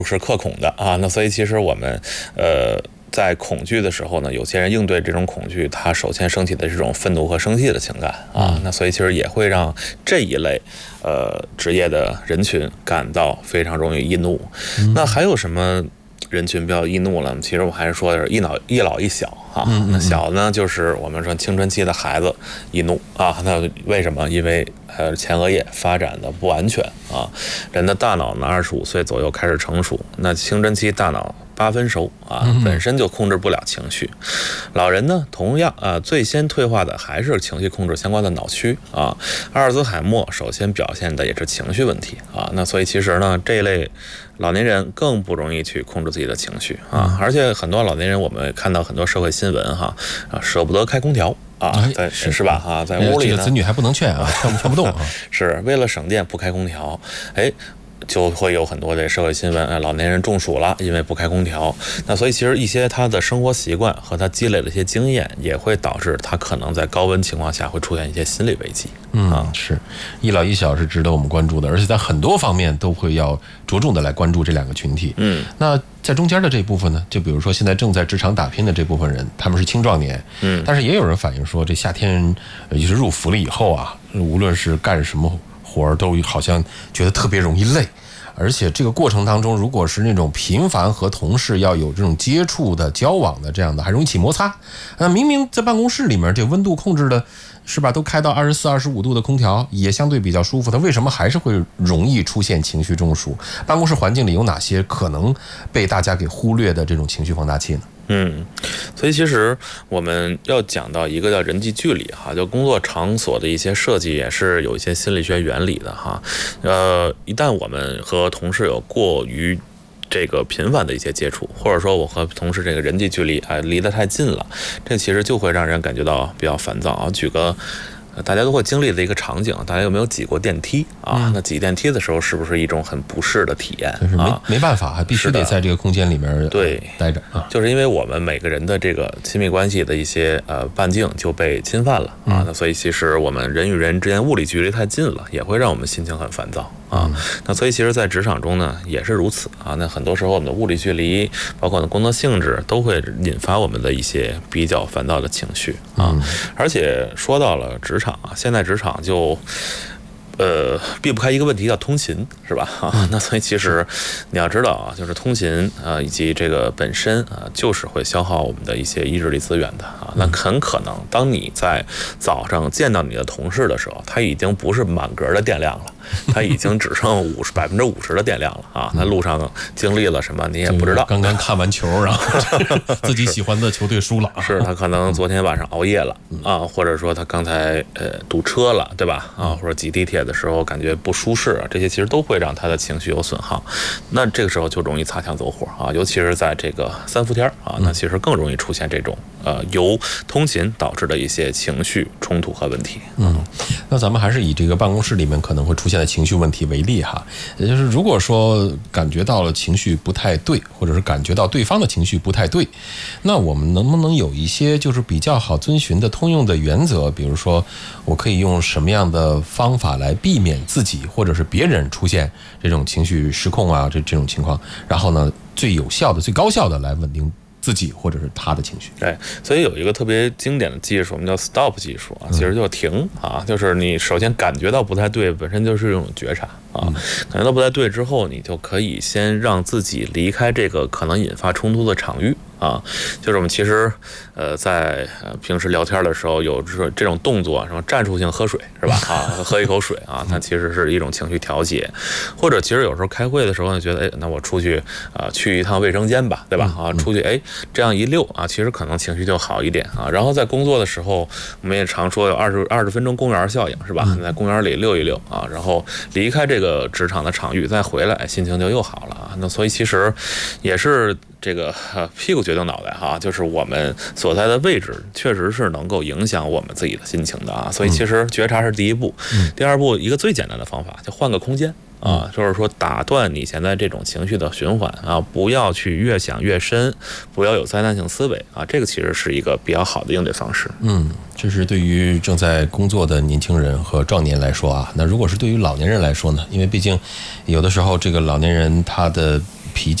是克恐的啊。那所以其实我们在恐惧的时候呢，有些人应对这种恐惧，他首先升起的这种愤怒和生气的情感啊，那所以其实也会让这一类职业的人群感到非常容易易怒。那还有什么人群比较易怒了？其实我还是说的是一老一小啊。那小呢，就是我们说青春期的孩子易怒啊。那为什么？因为前额叶发展的不完全啊。人的大脑呢，25岁左右开始成熟，那青春期大脑8分熟啊，本身就控制不了情绪。老人呢，同样最先退化的还是情绪控制相关的脑区啊。阿尔兹海默首先表现的也是情绪问题啊。那所以其实呢，这一类老年人更不容易去控制自己的情绪啊。而且很多老年人，我们看到很多社会新闻哈舍不得开空调啊，是吧？啊，在屋里呢， 这个子女还不能劝啊，劝不动啊， 是为了省电不开空调，就会有很多的社会新闻，老年人中暑了，因为不开空调。那所以其实一些他的生活习惯和他积累的一些经验，也会导致他可能在高温情况下会出现一些心理危机。 是一老一小是值得我们关注的，而且在很多方面都会要着重的来关注这两个群体。那在中间的这一部分呢，就比如说现在正在职场打拼的这部分人，他们是青壮年，但是也有人反映说，这夏天就是入伏了以后啊，无论是干什么活儿，都好像觉得特别容易累。而且这个过程当中，如果是那种频繁和同事要有这种接触的交往的这样的，还容易起摩擦。明明在办公室里面这温度控制的是吧，都开到24、25度的空调，也相对比较舒服，它为什么还是会容易出现情绪中暑？办公室环境里有哪些可能被大家给忽略的这种情绪放大器呢？ 所以其实我们要讲到一个叫人际距离哈，就工作场所的一些设计也是有一些心理学原理的哈。一旦我们和同事有过于这个频繁的一些接触，或者说我和同事这个人际距离离得太近了，这其实就会让人感觉到比较烦躁啊。举个大家都会经历的一个场景，大家有没有挤过电梯啊？那挤电梯的时候是不是一种很不适的体验？ 就是没办法，还必须得在这个空间里面待着啊。 就是因为我们每个人的这个亲密关系的一些半径就被侵犯了啊。那所以其实我们人与人之间物理距离太近了，也会让我们心情很烦躁啊。那所以其实在职场中呢也是如此啊。那很多时候我们的物理距离，包括工作性质，都会引发我们的一些比较烦躁的情绪啊。而且说到了职场啊，现在职场就避不开一个问题叫通勤，是吧？那所以其实你要知道啊，就是通勤以及这个本身就是会消耗我们的一些意志力资源的啊。那很可能当你在早上见到你的同事的时候，他已经不是满格的电量了，他已经只剩50%的电量了啊。那路上经历了什么你也不知道， 刚刚看完球，然后自己喜欢的球队输了， 是他可能昨天晚上熬夜了啊，或者说他刚才堵车了，对吧？啊，或者挤地铁的时候感觉不舒适，这些其实都会让他的情绪有损耗。那这个时候就容易擦枪走火啊，尤其是在这个3伏天啊，那其实更容易出现这种由通勤导致的一些情绪冲突和问题。 那咱们还是以这个办公室里面可能会出现的情绪问题为例哈，也就是如果说感觉到了情绪不太对，或者是感觉到对方的情绪不太对，那我们能不能有一些就是比较好遵循的通用的原则？比如说我可以用什么样的方法来避免自己或者是别人出现这种情绪失控啊，这种情况，然后呢最有效的最高效的来稳定自己或者是他的情绪。 对，所以有一个特别经典的技术，我们叫 stop 技术啊，其实就停啊，就是你首先感觉到不太对，本身就是一种觉察啊，感觉到不太对之后，你就可以先让自己离开这个可能引发冲突的场域啊。就是我们其实在平时聊天的时候有这种动作，什么战术性喝水是吧？啊，喝一口水啊，它其实是一种情绪调节。或者其实有时候开会的时候呢，觉得那我出去去一趟卫生间吧，对吧？啊，出去这样一溜啊，其实可能情绪就好一点啊。然后在工作的时候，我们也常说有20分钟公园效应是吧？在公园里溜一溜啊，然后离开这个职场的场域，再回来，心情就又好了啊。那所以其实也是这个屁股决定脑袋哈，就是我们所在的位置确实是能够影响我们自己的心情的啊。所以其实觉察是第一步，第二步一个最简单的方法就换个空间啊，就是说打断你现在这种情绪的循环啊，不要去越想越深，不要有灾难性思维啊，这个其实是一个比较好的应对方式。 这是对于正在工作的年轻人和壮年来说啊，那如果是对于老年人来说呢？因为毕竟有的时候这个老年人他的